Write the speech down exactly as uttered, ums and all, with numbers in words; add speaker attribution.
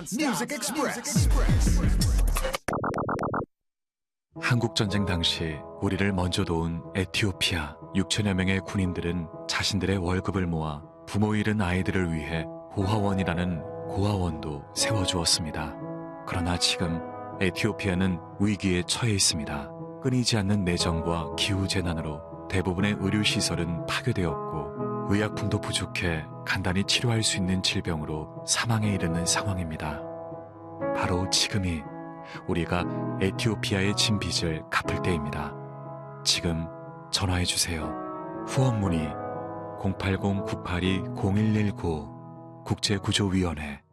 Speaker 1: Music Express.
Speaker 2: 한국전쟁 당시 우리를 먼저 도운 에티오피아 육천여 명의 군인들은 자신들의 월급을 모아 부모 잃은 아이들을 위해 고아원이라는 고아원도 세워주었습니다. 그러나 지금 에티오피아는 위기에 처해 있습니다. 끊이지 않는 내전과 기후재난으로 대부분의 의료시설은 파괴되었고 의약품도 부족해 간단히 치료할 수 있는 질병으로 사망에 이르는 상황입니다. 바로 지금이 우리가 에티오피아의 진 빚을 갚을 때입니다. 지금 전화해주세요. 후원 문의 공팔공 구팔이 공일일구 국제구조위원회